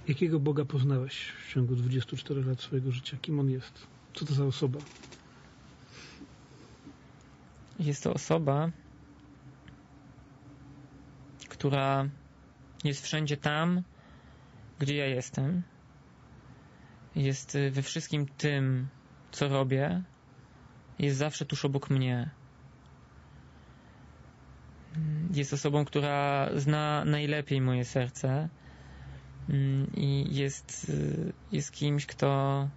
Jakiego Boga poznałeś w ciągu 24 lat swojego życia? Kim On jest? Co to za osoba? Jest to osoba, która jest wszędzie tam, gdzie ja jestem. Jest we wszystkim tym, co robię. Jest zawsze tuż obok mnie. Jest osobą, która zna najlepiej moje serce i jest kimś, kto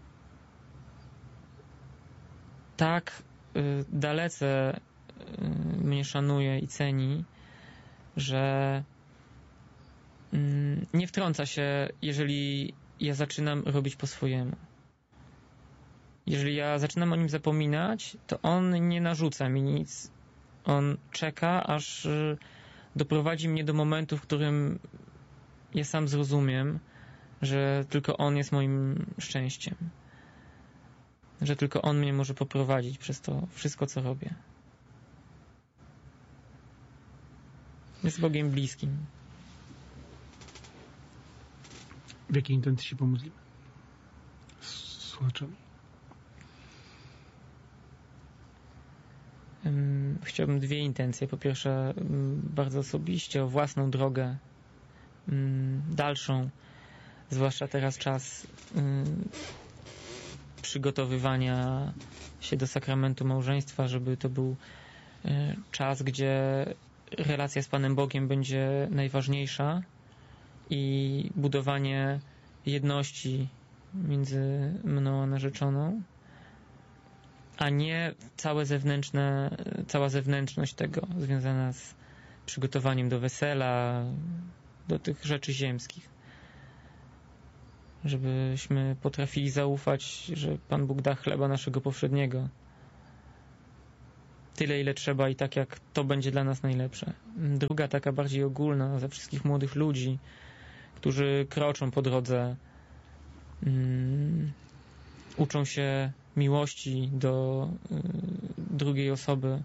tak dalece mnie szanuje i ceni, że nie wtrąca się, jeżeli ja zaczynam robić po swojemu. Jeżeli ja zaczynam o nim zapominać, to on nie narzuca mi nic. On czeka, aż doprowadzi mnie do momentu, w którym ja sam zrozumiem, że tylko on jest moim szczęściem. Że tylko on mnie może poprowadzić przez to wszystko, co robię. Jest Bogiem bliskim. W jakiej intencji się pomodlimy? Z słuchaczami. Chciałbym dwie intencje. Po pierwsze, bardzo osobiście o własną drogę dalszą, zwłaszcza teraz czas przygotowywania się do sakramentu małżeństwa, żeby to był czas, gdzie relacja z Panem Bogiem będzie najważniejsza i budowanie jedności między mną a narzeczoną, a nie cała zewnętrzność tego związana z przygotowaniem do wesela, do tych rzeczy ziemskich. Żebyśmy potrafili zaufać, że Pan Bóg da chleba naszego powszedniego. Tyle, ile trzeba i tak, jak to będzie dla nas najlepsze. Druga, taka bardziej ogólna, za wszystkich młodych ludzi, którzy kroczą po drodze, uczą się miłości do drugiej osoby,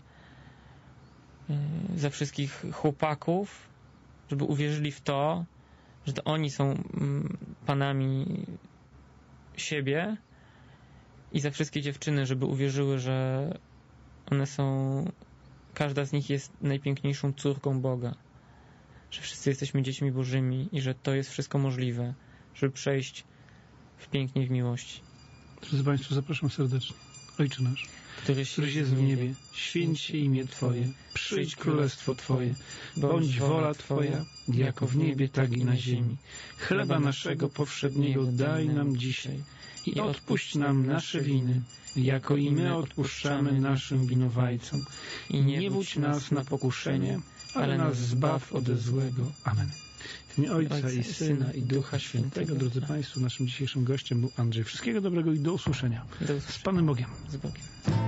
za wszystkich chłopaków, żeby uwierzyli w to, że to oni są panami siebie, i za wszystkie dziewczyny, żeby uwierzyły, że one są, każda z nich jest najpiękniejszą córką Boga, że wszyscy jesteśmy dziećmi Bożymi i że to jest wszystko możliwe, żeby przejść w pięknie w miłości. Drodzy Państwo, zapraszam serdecznie. Ojcze nasz, któryś jest w niebie, święć się imię Twoje, przyjdź królestwo Twoje, bądź wola Twoja, jako w niebie, tak i na ziemi. Chleba naszego powszedniego daj nam dzisiaj i odpuść nam nasze winy, jako i my odpuszczamy naszym winowajcom. I nie wódź nas na pokuszenie, ale nas zbaw ode złego. Amen. W imię Ojca i Syna i Ducha Świętego. Drodzy Państwo, naszym dzisiejszym gościem był Andrzej. Wszystkiego dobrego i do usłyszenia. Z Panem Bogiem. Z Bogiem.